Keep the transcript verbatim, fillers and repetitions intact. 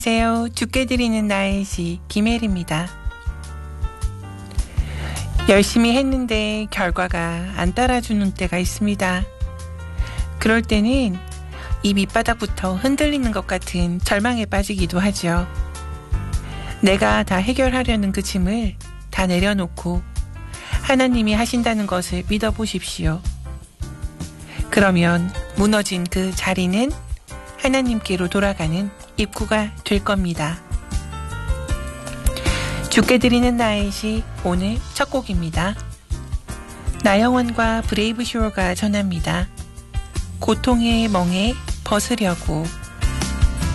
안녕하세요. 죽게 드리는 나의 시 김혜리입니다. 열심히 했는데 결과가 안 따라주는 때가 있습니다. 그럴 때는 이 밑바닥부터 흔들리는 것 같은 절망에 빠지기도 하죠. 내가 다 해결하려는 그 짐을 다 내려놓고 하나님이 하신다는 것을 믿어보십시오. 그러면 무너진 그 자리는 하나님께로 돌아가는 입구가 될 겁니다. 죽게 드리는 나의 시 오늘 첫 곡입니다. 나영원과 브레이브 슈어가 전합니다. 고통의 멍에 벗으려고.